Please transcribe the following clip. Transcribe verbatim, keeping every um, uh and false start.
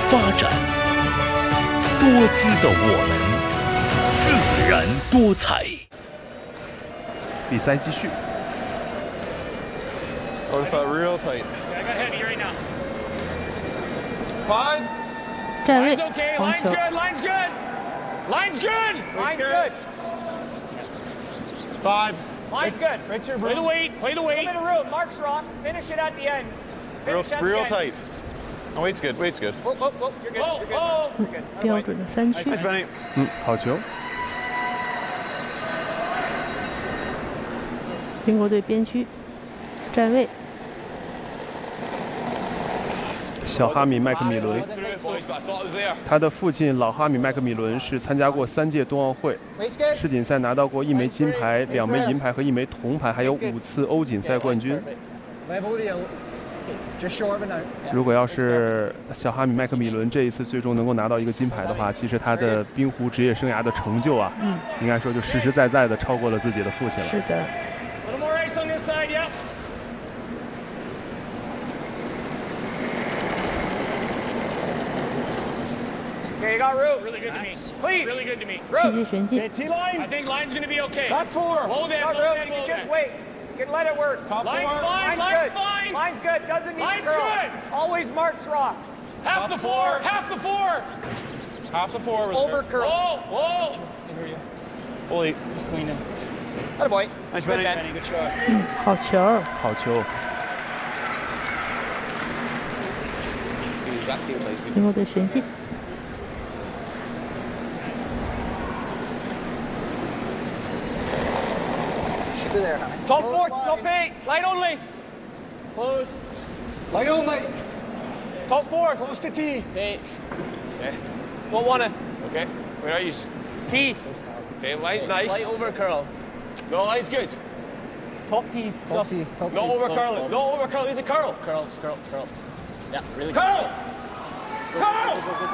发展，多姿的我们，自然多彩。 比赛继续。 Hold the foot real tight. I got heavy right now. Five. 站位 Line's okay. 黄 Line's 球， good. Line's good. Line's good. Line's good. Five. Line's good. Right to your Play the broom. weight. Play the weight. Come in the room. Mark's rock. Finish it at the end. Real, Finish at real the end. tight. Oh, weight's good. Weight's good. Whoa, whoa, whoa. You're good. Oh, You're good. oh. You're good. 标准的三区 Nice,。Benny. 嗯，好球。 中国队边区，站位， 小哈米麦克米伦，他的父亲老哈米麦克米伦是参加过三届冬奥会 Waist good. 世锦赛，拿到过一枚金牌、两枚银牌和一枚铜牌，还有五次欧锦赛冠军。 Level the just short of a note. 如果要是小哈米麦克米伦这一次最终能够拿到一个金牌的话，其实他的冰壶职业生涯的成就啊， 嗯， 应该说就实实在在的超过了自己的父亲了。 是的， A little more ice on this side. Yep. Okay, you got room. Really good to me. Clean. Really good to me. 世界旋进， T line. I think line's gonna be okay. Back four. Low that. Got Low room. that. You Low can just that. wait. You can let it work. Top Line's four. fine. Line's Line's good. fine. Line's good. Doesn't need Line's to curl. good. Always Mark's rock. Half the four. Half the four. Half the four. Over curl. Whoa. Whoa. Full eight. Atta boy. Nice, Good Benny. Ben. Good shot. 嗯，好球， 好球！ 中国队旋进， Top four. Top eight. Light only. Close. Light only. Top four. Close to T. Eight. Okay. Don't wanna. Okay. Where are you? T. Okay, line's nice. Light over curl. No, line's good. Top T. Top T. Top No over curling. No over curl. These are curl. Curl. Curl. Curl. Yeah. Really. Curl. Curl.